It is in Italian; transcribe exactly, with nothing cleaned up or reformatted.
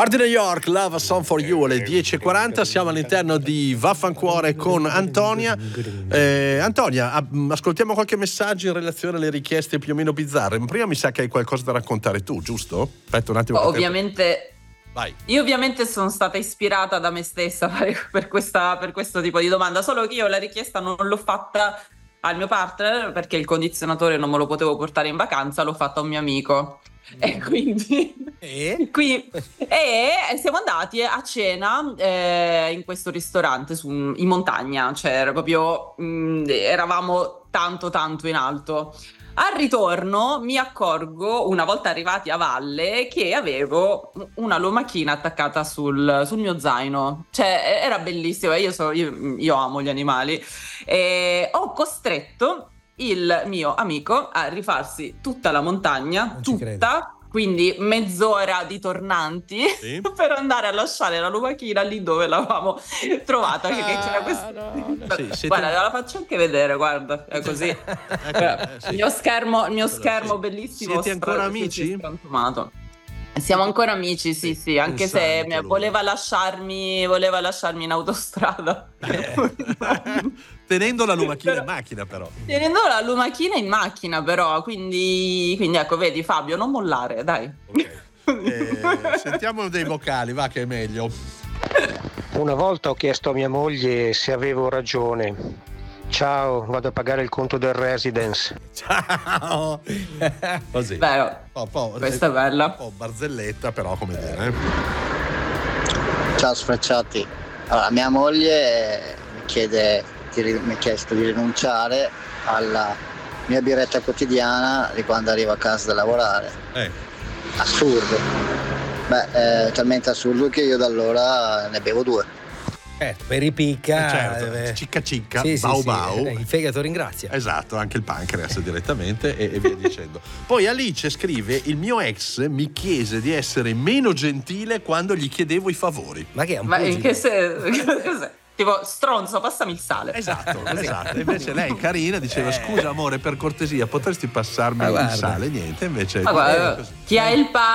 Party New York, Love a Song for You alle dieci e quaranta. Siamo all'interno di Vaffancuore con Antonia. eh, Antonia, ascoltiamo qualche messaggio in relazione alle richieste più o meno bizzarre. Prima mi sa che hai qualcosa da raccontare tu, giusto? Aspetta un attimo. Ovviamente Vai. Io ovviamente sono stata ispirata da me stessa per, questa, per questo tipo di domanda, solo che io la richiesta non l'ho fatta al mio partner perché il condizionatore non me lo potevo portare in vacanza, l'ho fatta a un mio amico. E quindi e? qui, e siamo andati a cena eh, in questo ristorante su, in montagna, cioè era proprio mh, eravamo tanto tanto in alto. Al ritorno mi accorgo, una volta arrivati a valle, che avevo una lumachina attaccata sul, sul mio zaino. Cioè era bellissimo, io, so, io, io amo gli animali. E ho costretto il mio amico a rifarsi tutta la montagna, tutta, quindi mezz'ora di tornanti, sì, per andare a lasciare la lumachina lì dove l'avevamo trovata. Ah, che c'era questa... no, no. Sì, siete... Guarda, la faccio anche vedere, guarda, è così. Ecco, eh, sì. Il mio schermo, il mio schermo sì, bellissimo. Siete ancora stra... amici? Siamo ancora amici, sì, sì, anche se voleva lasciarmi, voleva lasciarmi in autostrada. Eh. Tenendo la lumachina in macchina, però. Tenendo la lumachina in macchina, però, quindi, quindi ecco, vedi Fabio, non mollare, dai. Okay. Eh, sentiamo dei vocali, va che è meglio. Una volta ho chiesto a mia moglie se avevo ragione. Ciao, vado a pagare il conto del residence. Ciao. Così. Vero. Oh, po', questa è bella. Un po' barzelletta, però come dire. Eh? Ciao sfrecciati. Allora, mia moglie mi chiede, mi ha chiesto di rinunciare alla mia biretta quotidiana di quando arrivo a casa da lavorare. Eh. Assurdo. Beh, è talmente assurdo che io da allora ne bevo due. Eh, per i picca, eh certo, eh, cicca cicca, sì, bau sì, bau. Sì, il fegato ringrazia. Esatto, anche il pancreas direttamente e, e via dicendo. Poi Alice scrive: il mio ex mi chiese di essere meno gentile quando gli chiedevo i favori. Ma che è un Ma pugile? in che senso? Tipo, stronzo, passami il sale. Esatto, esatto. Invece lei, carina, diceva: eh. scusa amore, per cortesia, potresti passarmi ah, il sale? Niente, invece. Ah, guarda, chi ha il pane